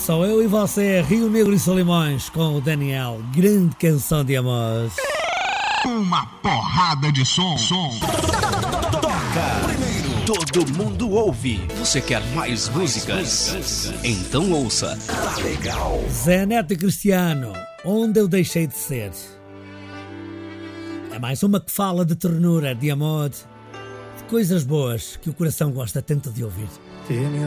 Só eu e você, Rio Negro e Solimões, com o Daniel. Grande canção de amor. Uma porrada de som. Toca! Primeiro, todo mundo ouve. Você quer mais músicas? Então ouça. Tá legal. Zé Neto e Cristiano, Onde Eu Deixei de Ser. É mais uma que fala de ternura, de amor, de coisas boas que o coração gosta tanto de ouvir.